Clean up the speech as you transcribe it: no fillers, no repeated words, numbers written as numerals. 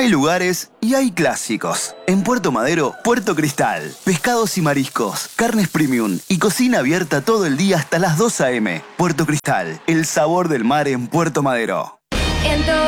Hay lugares y hay clásicos. En Puerto Madero, Puerto Cristal. Pescados y mariscos, carnes premium y cocina abierta todo el día hasta las 2 a.m. Puerto Cristal, el sabor del mar en Puerto Madero. En